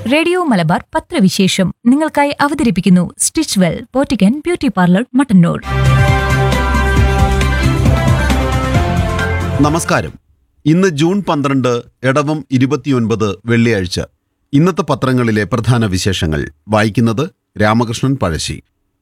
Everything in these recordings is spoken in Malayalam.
റേഡിയോ മലബാർ പത്രവിശേഷം നിങ്ങൾക്കായി അവതരിപ്പിക്കുന്നു stitch well പോറ്റിക്കൻ beauty parlour Mattannur. നമസ്കാരം. ഇന്ന് ജൂൺ 12, ഇടവം 29 വെള്ളിയാഴ്ച. ഇന്നത്തെ പത്രങ്ങളിലെ പ്രധാന വിശേഷങ്ങൾ വായിക്കുന്നത് രാമകൃഷ്ണൻ പഴശ്ശി.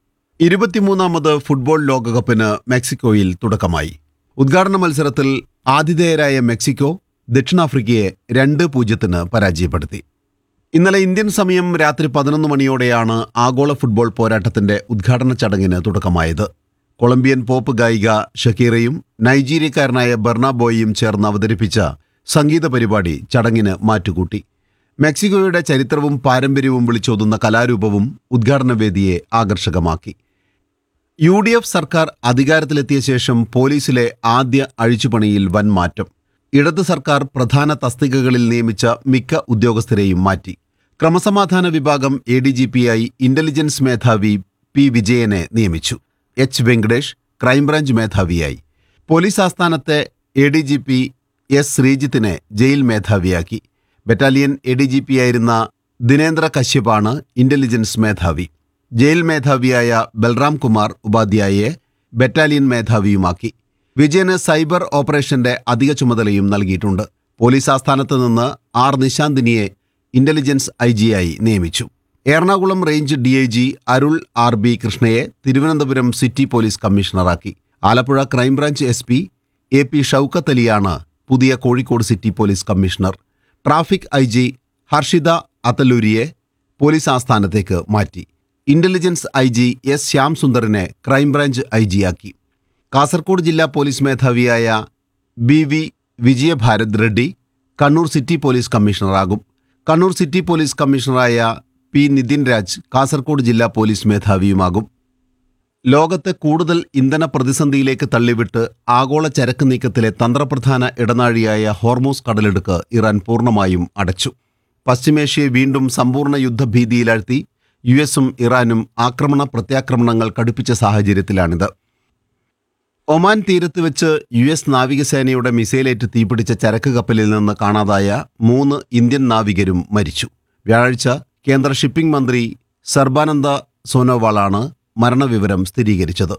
23ാമത് ഫുട്ബോൾ ലോകകപ്പിന് മെക്സിക്കോയിൽ തുടക്കമായി. ഉദ്ഘാടന മത്സരത്തിൽ ആതിഥേയരായ മെക്സിക്കോ ദക്ഷിണാഫ്രിക്കയെ 2-0 പരാജയപ്പെടുത്തി. ഇന്നലെ ഇന്ത്യൻ സമയം രാത്രി 11 മണിയോടെയാണ് ആഗോള ഫുട്ബോൾ പോരാട്ടത്തിന്റെ ഉദ്ഘാടന ചടങ്ങിന് തുടക്കമായത്. കൊളംബിയൻ പോപ്പ് ഗായിക ഷക്കീറയും നൈജീരിയക്കാരനായ ബെർണാബോയും ചേർന്ന് അവതരിപ്പിച്ച സംഗീത പരിപാടി ചടങ്ങിന് മാറ്റുകൂട്ടി. മെക്സിക്കോയുടെ ചരിത്രവും പാരമ്പര്യവും വിളിച്ചോതുന്ന കലാരൂപവും ഉദ്ഘാടന വേദിയെ ആകർഷകമാക്കി. UDF സർക്കാർ അധികാരത്തിലെത്തിയ ശേഷം പോലീസിലെ ആദ്യ അഴിച്ചുപണിയിൽ വൻ മാറ്റം. ഇടത് സർക്കാർ പ്രധാന തസ്തികകളിൽ നിയമിച്ച മിക്ക ഉദ്യോഗസ്ഥരെയും മാറ്റി. ക്രമസമാധാന വിഭാഗം ADGPയായി ഇന്റലിജൻസ് മേധാവി P. വിജയനെ നിയമിച്ചു. H. വെങ്കടേഷ് ക്രൈംബ്രാഞ്ച് മേധാവിയായി. Police ആസ്ഥാനത്തെ ADGP S. ശ്രീജിത്തിനെ jail മേധാവിയാക്കി. Battalion ADGPയായിരുന്ന Dinendra കശ്യപാണ് intelligence മേധാവി. Jail മേധാവിയായ Balram Kumar ഉപാധ്യായയെ battalion മേധാവിയുമാക്കി. വിജയന് സൈബർ ഓപ്പറേഷന്റെ അധിക ചുമതലയും നൽകിയിട്ടുണ്ട്. പോലീസ് ആസ്ഥാനത്ത് നിന്ന് R. നിശാന്തിനിയെ ഇന്റലിജൻസ് IG-യായി നിയമിച്ചു. എറണാകുളം റേഞ്ച് DIG അരുൾ RB കൃഷ്ണയെ Thiruvananthapuram city police കമ്മീഷണറാക്കി. Alappuzha crime branch SP AP Shoukath അലിയാണ് പുതിയ Kozhikode city police commissioner. Traffic IG Harshita അത്തല്ലൂരിയെ police ആസ്ഥാനത്തേക്ക് മാറ്റി. Intelligence IG S. Shyam സുന്ദറിനെ crime branch IG-യാക്കി. Kasaragod ജില്ലാ police മേധാവിയായ BV Vijayabharath Reddy Kannur city police കമ്മീഷണറാകും. Kannur city police കമ്മീഷണറായ P. Nitin Raj Kasaragod ജില്ലാ പോലീസ് മേധാവിയുമാകും. ലോകത്തെ കൂടുതൽ ഇന്ധന പ്രതിസന്ധിയിലേക്ക് തള്ളിവിട്ട് ആഗോള ചരക്ക് നീക്കത്തിലെ തന്ത്രപ്രധാന ഇടനാഴിയായ ഹോർമൂസ് കടലിടുക്ക് ഇറാൻ പൂർണ്ണമായും അടച്ചു. പശ്ചിമേഷ്യയെ വീണ്ടും സമ്പൂർണ്ണ യുദ്ധഭീതിയിലാഴ്ത്തി US-ഉം ഇറാനും ആക്രമണ പ്രത്യാക്രമണങ്ങൾ കടുപ്പിച്ച സാഹചര്യത്തിലാണിത്. ഒമാൻ തീരത്ത് വെച്ച് US നാവികസേനയുടെ മിസൈലേറ്റ് തീപിടിച്ച ചരക്ക് കപ്പലിൽ നിന്ന് കാണാതായ 3 ഇന്ത്യൻ നാവികരും മരിച്ചു. വ്യാഴാഴ്ച കേന്ദ്ര ഷിപ്പിംഗ് മന്ത്രി സർബാനന്ദ സോനോവാളാണ് മരണവിവരം സ്ഥിരീകരിച്ചത്.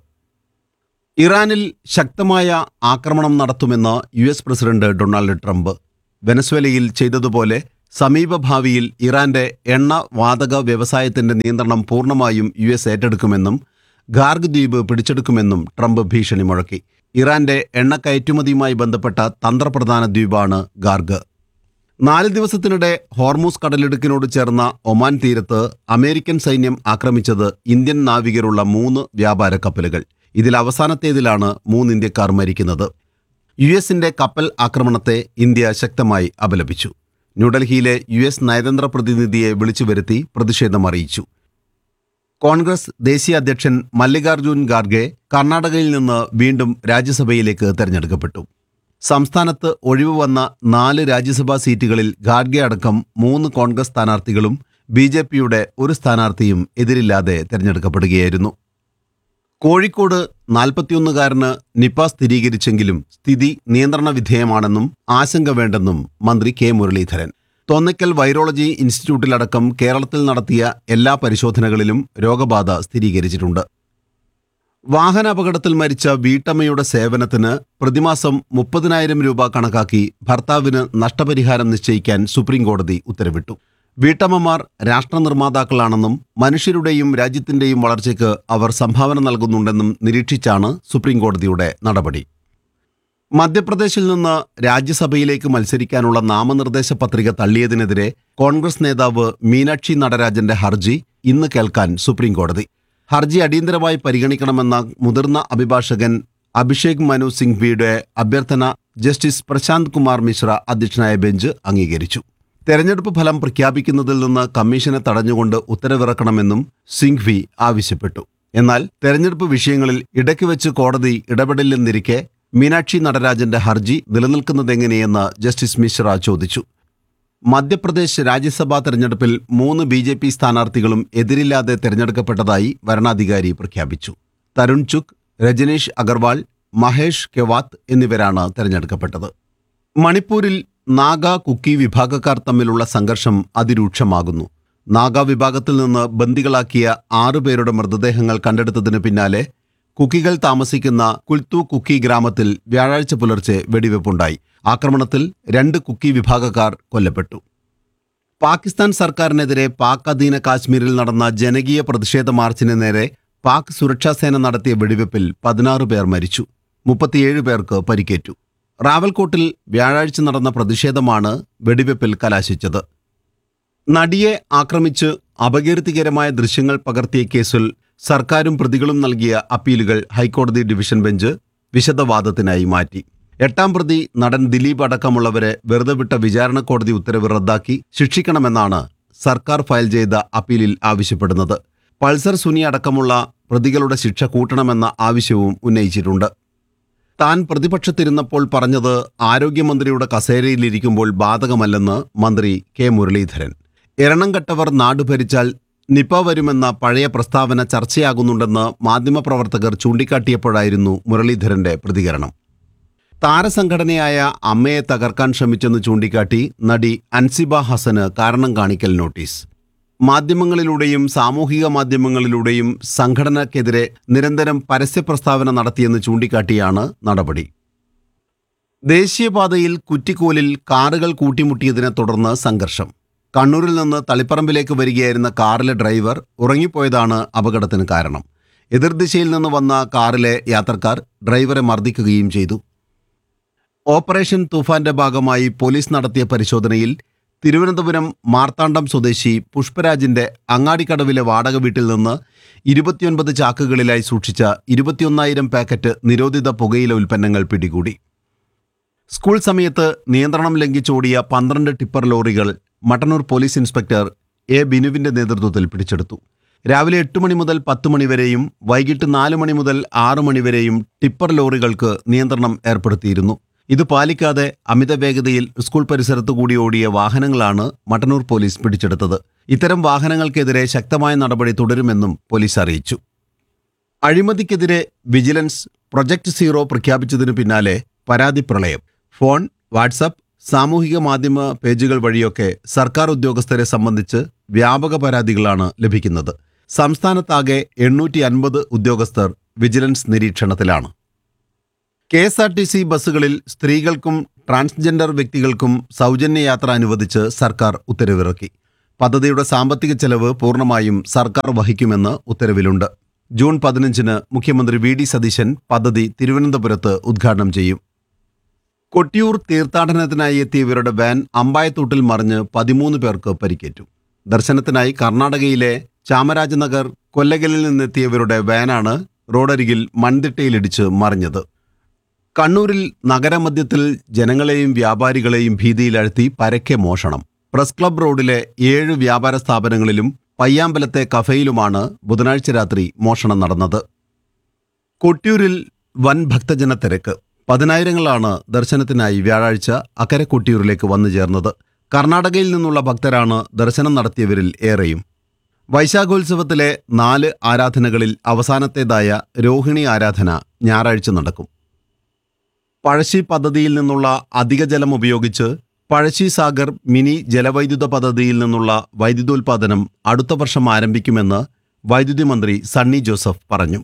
ഇറാനിൽ ശക്തമായ ആക്രമണം നടത്തുമെന്ന് US പ്രസിഡന്റ് ഡൊണാൾഡ് ട്രംപ്. വെനസ്വേലയിൽ ചെയ്തതുപോലെ സമീപഭാവിയിൽ ഇറാന്റെ എണ്ണ വാതക വ്യവസായത്തിന്റെ നിയന്ത്രണം പൂർണ്ണമായും US ഏറ്റെടുക്കുമെന്നും ഖാർഗ് ദ്വീപ് പിടിച്ചെടുക്കുമെന്നും ട്രംപ് ഭീഷണി മുഴക്കി. ഇറാന്റെ എണ്ണ കയറ്റുമതിയുമായി ബന്ധപ്പെട്ട തന്ത്രപ്രധാന ദ്വീപാണ് ഖാർഗ്. 4 ദിവസത്തിനിടെ ഹോർമൂസ് കടലിടുക്കിനോട് ചേർന്ന ഒമാൻ തീരത്ത് അമേരിക്കൻ സൈന്യം ആക്രമിച്ചത് ഇന്ത്യൻ നാവികരുള്ള 3 വ്യാപാര കപ്പലുകൾ. ഇതിൽ അവസാനത്തേതിലാണ് 3 ഇന്ത്യക്കാർ മരിക്കുന്നത്. US-ന്റെ കപ്പൽ ആക്രമണത്തെ ഇന്ത്യ ശക്തമായി അപലപിച്ചു. ന്യൂഡൽഹിയിലെ US നയതന്ത്ര പ്രതിനിധിയെ വിളിച്ചു വരുത്തി പ്രതിഷേധമറിയിച്ചു. കോൺഗ്രസ് ദേശീയ അധ്യക്ഷൻ മല്ലികാർജുൻ ഖാർഗെ കർണാടകയിൽ നിന്ന് വീണ്ടും രാജ്യസഭയിലേക്ക് തെരഞ്ഞെടുക്കപ്പെട്ടു. സംസ്ഥാനത്ത് ഒഴിവ് വന്ന 4 രാജ്യസഭാ സീറ്റുകളിൽ ഖാർഗെ അടക്കം 3 കോൺഗ്രസ് സ്ഥാനാർത്ഥികളും BJPയുടെ ഒരു സ്ഥാനാർത്ഥിയും എതിരില്ലാതെ തെരഞ്ഞെടുക്കപ്പെടുകയായിരുന്നു. കോഴിക്കോട് 41-കാരന് നിപ സ്ഥിരീകരിച്ചെങ്കിലും സ്ഥിതി നിയന്ത്രണ വിധേയമാണെന്നും ആശങ്ക വേണ്ടെന്നും മന്ത്രി K. മുരളീധരൻ. തോന്നയ്ക്കൽ വൈറോളജി ഇൻസ്റ്റിറ്റ്യൂട്ടിലടക്കം കേരളത്തിൽ നടത്തിയ എല്ലാ പരിശോധനകളിലും രോഗബാധ സ്ഥിരീകരിച്ചിട്ടുണ്ട്. വാഹനാപകടത്തിൽ മരിച്ച വീട്ടമ്മയുടെ സേവനത്തിന് പ്രതിമാസം 30,000 രൂപ കണക്കാക്കി ഭർത്താവിന് നഷ്ടപരിഹാരം നിശ്ചയിക്കാൻ സുപ്രീംകോടതി ഉത്തരവിട്ടു. വീട്ടമ്മമാർ രാഷ്ട്രനിർമ്മാതാക്കളാണെന്നും മനുഷ്യരുടെയും രാജ്യത്തിന്റെയും വളർച്ചയ്ക്ക് അവർ സംഭാവന നൽകുന്നുണ്ടെന്നും നിരീക്ഷിച്ചാണ് സുപ്രീംകോടതിയുടെ നടപടി. മധ്യപ്രദേശിൽ നിന്ന് രാജ്യസഭയിലേക്ക് മത്സരിക്കാനുള്ള നാമനിർദ്ദേശ പത്രിക തള്ളിയതിനെതിരെ കോൺഗ്രസ് നേതാവ് മീനാക്ഷി നടരാജന്റെ ഹർജി ഇന്ന് കേൾക്കാൻ സുപ്രീംകോടതി. ഹർജി അടിയന്തരമായി പരിഗണിക്കണമെന്ന മുതിർന്ന അഭിഭാഷകൻ അഭിഷേക് മനു സിംഘ്വിയുടെ അഭ്യർത്ഥന ജസ്റ്റിസ് പ്രശാന്ത് കുമാർ മിശ്ര അധ്യക്ഷനായ ബെഞ്ച് അംഗീകരിച്ചു. തെരഞ്ഞെടുപ്പ് ഫലം പ്രഖ്യാപിക്കുന്നതിൽ നിന്ന് കമ്മീഷനെ തടഞ്ഞുകൊണ്ട് ഉത്തരവിറക്കണമെന്നും സിംഘ്വി ആവശ്യപ്പെട്ടു. എന്നാൽ തെരഞ്ഞെടുപ്പ് വിഷയങ്ങളിൽ ഇടയ്ക്ക് വെച്ച് കോടതി ഇടപെടില്ലെന്നിരിക്കെ മീനാക്ഷി നടരാജന്റെ ഹർജി നിലനിൽക്കുന്നതെങ്ങനെയെന്ന് ജസ്റ്റിസ് മിശ്ര ചോദിച്ചു. മധ്യപ്രദേശ് രാജ്യസഭാ തെരഞ്ഞെടുപ്പിൽ 3 BJP സ്ഥാനാർത്ഥികളും എതിരില്ലാതെ തെരഞ്ഞെടുക്കപ്പെട്ടതായി വരണാധികാരി പ്രഖ്യാപിച്ചു. തരുൺ ചുഗ്, രജനീഷ് അഗർവാൾ, മഹേഷ് കെവാത്ത് എന്നിവരാണ് തെരഞ്ഞെടുക്കപ്പെട്ടത്. മണിപ്പൂരിൽ നാഗ കുക്കി വിഭാഗക്കാർ തമ്മിലുള്ള സംഘർഷം അതിരൂക്ഷമാകുന്നു. നാഗാ വിഭാഗത്തിൽ നിന്ന് ബന്ദികളാക്കിയ 6 പേരുടെ മൃതദേഹങ്ങൾ കണ്ടെടുത്തതിന് പിന്നാലെ കുക്കികൾ താമസിക്കുന്ന കുൽത്തു കുക്കി ഗ്രാമത്തിൽ വ്യാഴാഴ്ച പുലർച്ചെ വെടിവെപ്പുണ്ടായി. ആക്രമണത്തിൽ 2 കുക്കി വിഭാഗക്കാർ കൊല്ലപ്പെട്ടു. പാകിസ്ഥാൻ സർക്കാരിനെതിരെ പാക് അധീന കാശ്മീരിൽ നടന്ന ജനകീയ പ്രതിഷേധ മാർച്ചിന് നേരെ പാക് സുരക്ഷാസേന നടത്തിയ വെടിവെപ്പിൽ 16 പേർ മരിച്ചു, 37 പേർക്ക് പരിക്കേറ്റു. റാവൽകോട്ടിൽ വ്യാഴാഴ്ച നടന്ന പ്രതിഷേധമാണ് വെടിവെപ്പിൽ കലാശിച്ചത്. നടിയെ ആക്രമിച്ച് അപകീർത്തികരമായ ദൃശ്യങ്ങൾ പകർത്തിയ കേസിൽ സർക്കാരും പ്രതികളും നൽകിയ അപ്പീലുകൾ ഹൈക്കോടതി ഡിവിഷൻ ബെഞ്ച് വിശദവാദത്തിനായി മാറ്റി. 8ാം പ്രതി നടൻ ദിലീപ് അടക്കമുള്ളവരെ വെറുതെ വിട്ട വിചാരണ കോടതി ഉത്തരവ് റദ്ദാക്കി ശിക്ഷിക്കണമെന്നാണ് സർക്കാർ ഫയൽ ചെയ്ത അപ്പീലിൽ ആവശ്യപ്പെടുന്നത്. പൾസർ സുനി അടക്കമുള്ള പ്രതികളുടെ ശിക്ഷ കൂട്ടണമെന്ന ആവശ്യവും ഉന്നയിച്ചിട്ടുണ്ട്. താൻ പ്രതിപക്ഷത്തിരുന്നപ്പോൾ പറഞ്ഞത് ആരോഗ്യമന്ത്രിയുടെ കസേരയിലിരിക്കുമ്പോൾ ബാധകമല്ലെന്ന് മന്ത്രി കെ മുരളീധരൻ. എരണം കെട്ടവർ നാട് ഭരിച്ചാൽ നിപ വരുമെന്ന പഴയ പ്രസ്താവന ചർച്ചയാകുന്നുണ്ടെന്ന് മാധ്യമപ്രവർത്തകർ ചൂണ്ടിക്കാട്ടിയപ്പോഴായിരുന്നു മുരളീധരന്റെ പ്രതികരണം. താരസംഘടനയായ അമ്മയെ തകർക്കാൻ ശ്രമിച്ചെന്ന് ചൂണ്ടിക്കാട്ടി നടി അൻസിബ ഹസന് കാരണം കാണിക്കൽ നോട്ടീസ്. മാധ്യമങ്ങളിലൂടെയും സാമൂഹിക മാധ്യമങ്ങളിലൂടെയും സംഘടനയ്ക്കെതിരെ നിരന്തരം പരസ്യപ്രസ്താവന നടത്തിയെന്ന് ചൂണ്ടിക്കാട്ടിയാണ് നടപടി. ദേശീയപാതയിൽ കുറ്റിക്കോലിൽ കാറുകൾ കൂട്ടിമുട്ടിയതിനെ തുടർന്ന് സംഘർഷം. കണ്ണൂരിൽ നിന്ന് തളിപ്പറമ്പിലേക്ക് വരികയായിരുന്ന കാറിലെ ഡ്രൈവർ ഉറങ്ങിപ്പോയതാണ് അപകടത്തിന് കാരണം. എതിർദിശയിൽ നിന്ന് വന്ന കാറിലെ യാത്രക്കാർ ഡ്രൈവറെ മർദ്ദിക്കുകയും ചെയ്തു. ഓപ്പറേഷൻ തൂഫാന്റെ ഭാഗമായി പോലീസ് നടത്തിയ പരിശോധനയിൽ തിരുവനന്തപുരം മാർത്താണ്ഡം സ്വദേശി പുഷ്പരാജിന്റെ അങ്ങാടിക്കടവിലെ വാടക വീട്ടിൽ നിന്ന് 29 ചാക്കുകളിലായി സൂക്ഷിച്ച 21,000 പാക്കറ്റ് നിരോധിത പുകയില ഉൽപ്പന്നങ്ങൾ പിടികൂടി. സ്കൂൾ സമയത്ത് നിയന്ത്രണം ലംഘിച്ചോടിയ 12 tipper ലോറികൾ Mattannur police inspector A ബിനുവിന്റെ നേതൃത്വത്തിൽ പിടിച്ചെടുത്തു. രാവിലെ 8 മണി മുതൽ 10 മണി വരെയും വൈകിട്ട് 4 മണി മുതൽ 6 മണി വരെയും ടിപ്പർ ലോറികൾക്ക് നിയന്ത്രണം ഏർപ്പെടുത്തിയിരുന്നു. ഇത് പാലിക്കാതെ അമിത വേഗതയിൽ സ്കൂൾ പരിസരത്തു കൂടി ഓടിയ വാഹനങ്ങളാണ് മട്ടന്നൂർ പോലീസ് പിടിച്ചെടുത്തത്. ഇത്തരം വാഹനങ്ങൾക്കെതിരെ ശക്തമായ നടപടി തുടരുമെന്നും പോലീസ് അറിയിച്ചു. അഴിമതിക്കെതിരെ വിജിലൻസ് പ്രൊജക്ട് സീറോ പ്രഖ്യാപിച്ചതിനു പിന്നാലെ പരാതി പ്രളയം. ഫോൺ, വാട്സാപ്പ്, സാമൂഹിക മാധ്യമ പേജുകൾ വഴിയൊക്കെ സർക്കാർ ഉദ്യോഗസ്ഥരെ സംബന്ധിച്ച് വ്യാപക പരാതികളാണ് ലഭിക്കുന്നത്. സംസ്ഥാനത്താകെ 850 ഉദ്യോഗസ്ഥർ വിജിലൻസ് നിരീക്ഷണത്തിലാണ്. KSRTC ബസ്സുകളിൽ സ്ത്രീകൾക്കും ട്രാൻസ്ജെൻഡർ വ്യക്തികൾക്കും സൗജന്യ യാത്ര അനുവദിച്ച് സർക്കാർ ഉത്തരവിറക്കി. പദ്ധതിയുടെ സാമ്പത്തിക ചെലവ് പൂർണ്ണമായും സർക്കാർ വഹിക്കുമെന്ന് ഉത്തരവിലുണ്ട്. ജൂൺ 15-ന് മുഖ്യമന്ത്രി VD സതീശൻ പദ്ധതി തിരുവനന്തപുരത്ത് ഉദ്ഘാടനം ചെയ്യും. കൊട്ടിയൂർ തീർത്ഥാടനത്തിനായി എത്തിയവരുടെ വാൻ അമ്പായത്തോട്ടിൽ മറിഞ്ഞ് 13 പേർക്ക് പരിക്കേറ്റു. ദർശനത്തിനായി കർണാടകയിലെ ചാമരാജനഗർ കൊല്ലകലിൽ നിന്നെത്തിയവരുടെ വാനാണ് റോഡരികിൽ മൺതിട്ടയിലിടിച്ച് മറിഞ്ഞത്. കണ്ണൂരിൽ നഗരമധ്യത്തിൽ ജനങ്ങളെയും വ്യാപാരികളെയും ഭീതിയിലാഴ്ത്തി പരക്കെ മോഷണം. പ്രസ് ക്ലബ് റോഡിലെ 7 വ്യാപാര സ്ഥാപനങ്ങളിലും പയ്യാമ്പലത്തെ കഫയിലുമാണ് ബുധനാഴ്ച രാത്രി മോഷണം നടന്നത്. കൊട്ടിയൂരിൽ വൻ ഭക്തജന തിരക്ക്. 10,000-ങ്ങളാണ് ദർശനത്തിനായി വ്യാഴാഴ്ച അക്കരെ കൊട്ടിയൂരിലേക്ക് വന്നു ചേർന്നത്. കർണാടകയിൽ നിന്നുള്ള ഭക്തരാണ് ദർശനം നടത്തിയവരിൽ ഏറെയും. വൈശാഖോത്സവത്തിലെ 4 ആരാധനകളിൽ അവസാനത്തേതായ രോഹിണി ആരാധന ഞായറാഴ്ച നടക്കും. പഴശ്ശി പദ്ധതിയിൽ നിന്നുള്ള അധിക ജലം ഉപയോഗിച്ച് പഴശ്ശി സാഗർ മിനി ജലവൈദ്യുത പദ്ധതിയിൽ നിന്നുള്ള വൈദ്യുതോൽപാദനം അടുത്ത വർഷം ആരംഭിക്കുമെന്ന് വൈദ്യുതി മന്ത്രി സണ്ണി ജോസഫ് പറഞ്ഞു.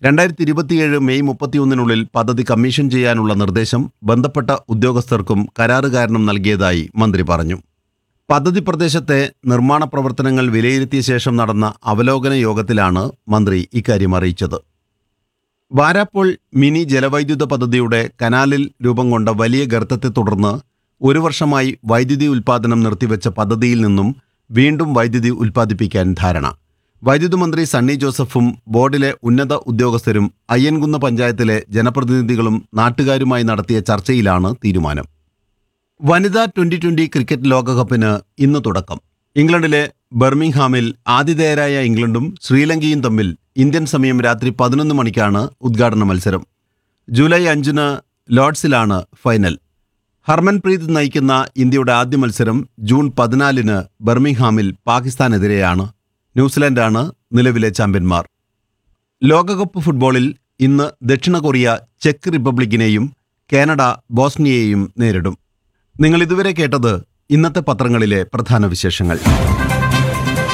2027 മെയ് 31-നുള്ളിൽ പദ്ധതി കമ്മീഷൻ ചെയ്യാനുള്ള നിർദ്ദേശം ബന്ധപ്പെട്ട ഉദ്യോഗസ്ഥർക്കും കരാറുകാരനും നൽകിയതായി മന്ത്രി പറഞ്ഞു. പദ്ധതി പ്രദേശത്തെ നിർമ്മാണ പ്രവർത്തനങ്ങൾ വിലയിരുത്തിയ ശേഷം നടന്ന അവലോകന യോഗത്തിലാണ് മന്ത്രി ഇക്കാര്യം അറിയിച്ചത്. വാരാപ്പോൾ മിനി ജലവൈദ്യുത പദ്ധതിയുടെ കനാലിൽ രൂപം കൊണ്ട വലിയ ഗർത്തത്തെ തുടർന്ന് 1 വർഷമായി വൈദ്യുതി ഉൽപ്പാദനം നിർത്തിവെച്ച പദ്ധതിയിൽ നിന്നും വീണ്ടും വൈദ്യുതി ഉൽപ്പാദിപ്പിക്കാൻ ധാരണ. വൈദ്യുതി മന്ത്രി സണ്ണി ജോസഫും ബോർഡിലെ ഉന്നത ഉദ്യോഗസ്ഥരും അയ്യൻകുന്ന് പഞ്ചായത്തിലെ ജനപ്രതിനിധികളും നാട്ടുകാരുമായി നടത്തിയ ചർച്ചയിലാണ് തീരുമാനം. വനിതാ 2020 ക്രിക്കറ്റ് ലോകകപ്പിന് ഇന്ന് തുടക്കം. ഇംഗ്ലണ്ടിലെ ബർമിംഗ്ഹാമിൽ ആതിഥേയരായ ഇംഗ്ലണ്ടും ശ്രീലങ്കയും തമ്മിൽ ഇന്ത്യൻ സമയം രാത്രി 11 മണിക്കാണ് ഉദ്ഘാടന മത്സരം. July 5-ന് ലോർഡ്സിലാണ് final. ഹർമൻപ്രീത് നയിക്കുന്ന ഇന്ത്യയുടെ ആദ്യ മത്സരം ജൂൺ 14-ന് ബർമിംഗ്ഹാമിൽ പാകിസ്ഥാനെതിരെയാണ്. ന്യൂസിലൻഡാണ് നിലവിലെ ചാമ്പ്യന്മാർ. ലോകകപ്പ് ഫുട്ബോളിൽ ഇന്ന് ദക്ഷിണ കൊറിയ ചെക്ക് റിപ്പബ്ലിക്കിനെയും കാനഡ ബോസ്നിയയെയും നേരിടും. നിങ്ങൾ ഇതുവരെ കേട്ടത് ഇന്നത്തെ പത്രങ്ങളിലെ പ്രധാന വിശേഷങ്ങൾ.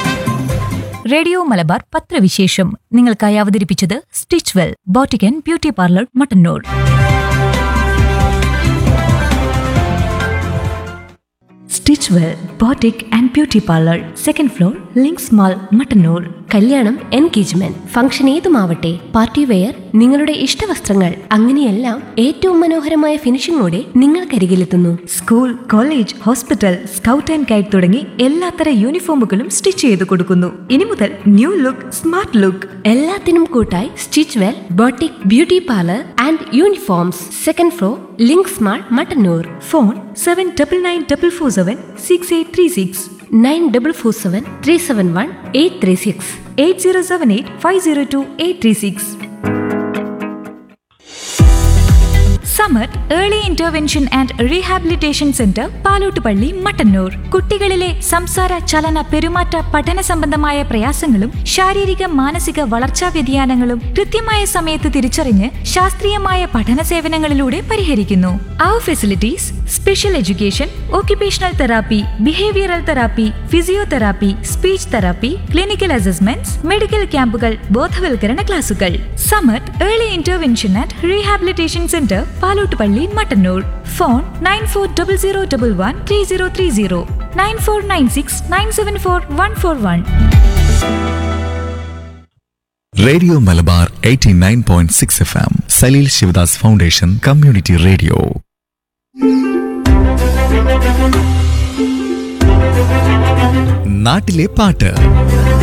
റേഡിയോ മലബാർ പത്രവിശേഷം നിങ്ങൾക്കായി അവതരിപ്പിച്ചത് stitch well boutique and beauty parlour Mattannur. Stitch well boutique and beauty parlour, second floor, links mall, Mattannur. കല്യാണം, എൻഗേജ്മെന്റ്, ഫംഗ്ഷൻ ഏതുമാവട്ടെ, പാർട്ടി വെയർ, നിങ്ങളുടെ ഇഷ്ടവസ്ത്രങ്ങൾ, അങ്ങനെയെല്ലാം ഏറ്റവും മനോഹരമായ ഫിനിഷിംഗോടെ നിങ്ങൾക്കരികിലെത്തുന്നു. School, college, hospital, scout and guide തുടങ്ങി എല്ലാത്തര യൂണിഫോമുകളും സ്റ്റിച്ച് ചെയ്ത് കൊടുക്കുന്നു. ഇനി മുതൽ ന്യൂ ലുക്ക്, സ്മാർട്ട് ലുക്ക്. എല്ലാത്തിനും കൂട്ടായി stitch well boutique beauty parlour and uniforms, second floor, links mall, Mattannur. Phone 7994476836, 9447371836, 8078502836. Samath early intervention and rehabilitation centre, Palottupalli, Mattannur. കുട്ടികളിലെ സംസാര, ചലന, പെരുമാറ്റ, പഠന സംബന്ധമായ പ്രയാസങ്ങളും ശാരീരിക മാനസിക വളർച്ചാ വ്യതിയാനങ്ങളും കൃത്യമായ സമയത്ത് തിരിച്ചറിഞ്ഞ് ശാസ്ത്രീയമായ പഠന സേവനങ്ങളിലൂടെ പരിഹരിക്കുന്നു. അവർ facilities: special education, occupational therapy, behavioural therapy, physiotherapy, speech therapy, clinical assessments, medical ക്യാമ്പുകൾ, ബോധവൽക്കരണ ക്ലാസുകൾ. Samath early intervention and rehabilitation centre, Palottupalli, Mattannur. Phone 9400113030, 9496974141. Radio Malabar 89.6 FM, Saleel Sivadas foundation community radio. നാട്ടിലെ പാട്ട്.